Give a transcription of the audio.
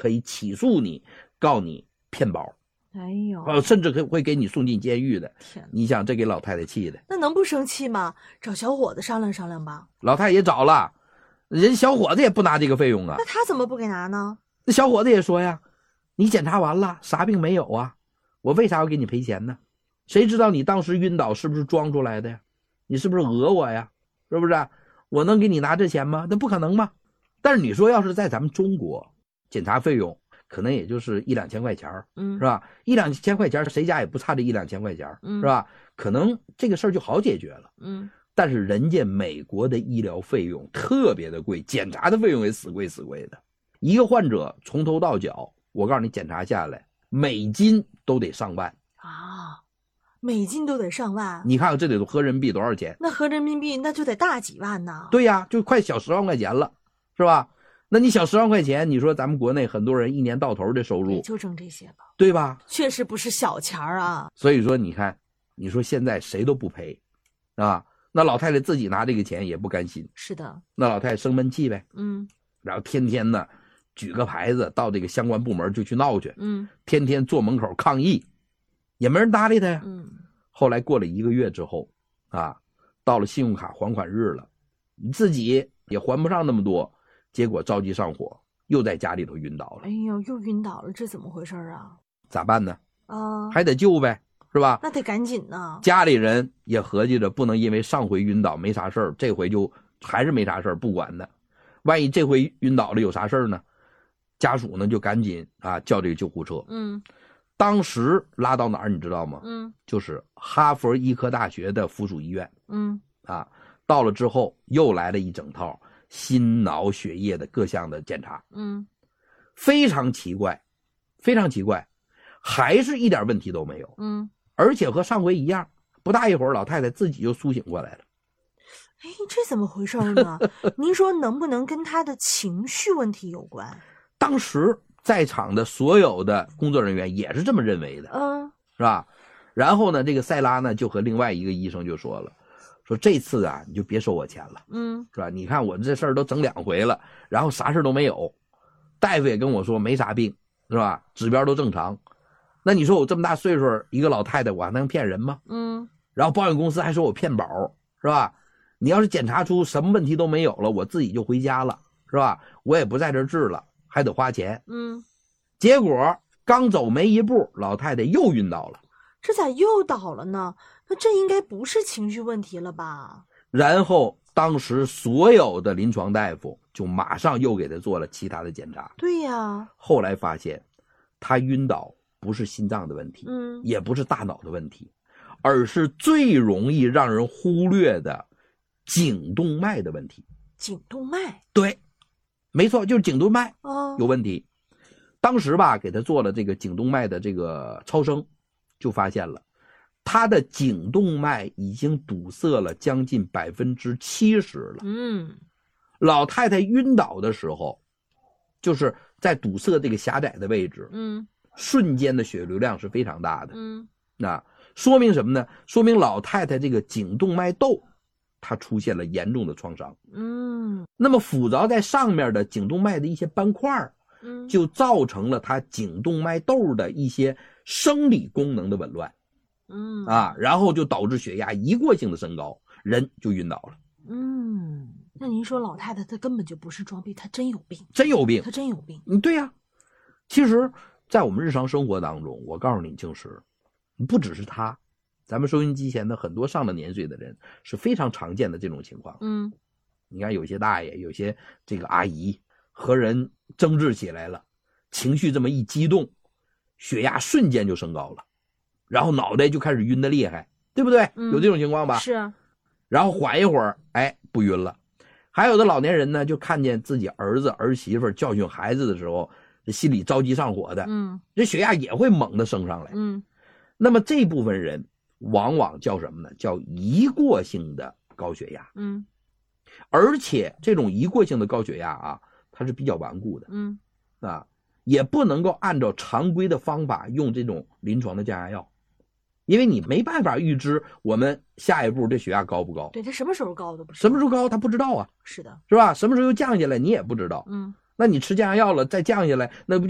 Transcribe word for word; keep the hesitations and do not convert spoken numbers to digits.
可以起诉你，告你骗保。 哎呦， 呃，甚至可会给你送进监狱的。 天哪， 你想这给老太太气的， 那能不生气吗？找小伙子商量商量吧。 老太太也找了，人小伙子也不拿这个费用啊。 那他怎么不给拿呢？ 那小伙子也说呀，你检查完了啥病没有啊，我为啥要给你赔钱呢？谁知道你当时晕倒是不是装出来的呀？你是不是讹我呀？是不是？我能给你拿这钱吗？那不可能吗？但是你说要是在咱们中国，检查费用可能也就是一两千块钱，嗯，是吧？一两千块钱，谁家也不差这一两千块钱，嗯，是吧？可能这个事儿就好解决了，嗯。但是人家美国的医疗费用特别的贵，检查的费用也死贵死贵的。一个患者从头到脚，我告诉你，检查下来，美金都得上万啊，美金都得上万。 你看看这得合人民币多少钱？ 那合人民币那就得大几万呢。 对呀，就快小十万块钱了，是吧？那你小十万块钱，你说咱们国内很多人一年到头的收入也就挣这些吧， 对吧？ 确实不是小钱啊。 所以说，你看，你说现在谁都不赔，啊，那老太太自己拿这个钱也不甘心。 是的， 那老太太生闷气呗， 嗯， 然后天天呢举个牌子到这个相关部门就去闹去， 嗯， 天天坐门口抗议，也没人搭理他呀。 嗯， 后来过了一个月之后，啊，到了信用卡还款日了，你自己也还不上那么多。结果着急上火，又在家里头晕倒了。 哎呦，又晕倒了，这怎么回事啊？ 咋办呢？ 啊， 还得救呗，是吧？ 那得赶紧呢。 家里人也合计着，不能因为上回晕倒没啥事儿，这回就还是没啥事儿，不管呢。万一这回晕倒了有啥事儿呢？家属呢就赶紧啊叫这个救护车。 嗯， 当时拉到哪儿你知道吗？ 嗯， 就是哈佛医科大学的附属医院。 嗯， 啊，到了之后又来了一整套。心脑血液的各项的检查， 嗯， 非常奇怪，非常奇怪，还是一点问题都没有， 嗯， 而且和上回一样，不大一会儿老太太自己就苏醒过来了。 哎，这怎么回事呢？您说能不能跟她的情绪问题有关？ 当时在场的所有的工作人员也是这么认为的， 嗯， 是吧？然后呢，这个塞拉呢就和另外一个医生就说了。说这次啊，你就别收我钱了， 嗯， 是吧？你看我这事儿都整两回了，然后啥事都没有，大夫也跟我说没啥病，是吧？指标都正常。那你说我这么大岁数一个老太太，我还能骗人吗？ 嗯。 然后保险公司还说我骗保，是吧？你要是检查出什么问题都没有了，我自己就回家了，是吧？我也不在这治了，还得花钱。 嗯。 结果刚走没一步，老太太又晕倒了。 这咋又倒了呢？那这应该不是情绪问题了吧？ 然后当时所有的临床大夫就马上又给他做了其他的检查。 对呀。 后来发现他晕倒不是心脏的问题， 嗯， 也不是大脑的问题，而是最容易让人忽略的颈动脉的问题。 颈动脉？ 对，没错，就是颈动脉有问题。 哦， 当时吧给他做了这个颈动脉的这个超声，就发现了他的颈动脉已经堵塞了将近百分之七十了。 嗯， 老太太晕倒的时候，就是在堵塞这个狭窄的位置， 嗯， 瞬间的血流量是非常大的。 嗯， 那说明什么呢？说明老太太这个颈动脉窦，它出现了严重的创伤。 嗯， 那么附着在上面的颈动脉的一些斑块， 嗯， 就造成了它颈动脉窦的一些生理功能的紊乱。 嗯啊，然后就导致血压一过性的升高，人就晕倒了。 嗯，那您说老太太她根本就不是装逼，她真有病， 真有病， 她真有病。 嗯，对呀、啊。其实，在我们日常生活当中，我告诉你，静石，不只是他，咱们收音机前的很多上了年岁的人是非常常见的这种情况。 嗯， 你看有些大爷，有些这个阿姨和人争执起来了，情绪这么一激动，血压瞬间就升高了。然后脑袋就开始晕得厉害，对不对？ 嗯、 有这种情况吧？ 是啊。 然后缓一会儿，哎，不晕了。还有的老年人呢，就看见自己儿子儿媳妇教训孩子的时候，这心里着急上火的， 嗯， 这血压也会猛地升上来。 嗯， 那么这部分人往往叫什么呢？叫一过性的高血压。 嗯， 而且这种一过性的高血压啊，它是比较顽固的。 嗯， 啊，也不能够按照常规的方法用这种临床的降压药。因为你没办法预知我们下一步这血压高不高， 对，他什么时候高都不知道， 什么时候高他不知道啊， 是的， 是吧？什么时候又降下来你也不知道， 嗯， 那你吃降压药了再降下来，那不就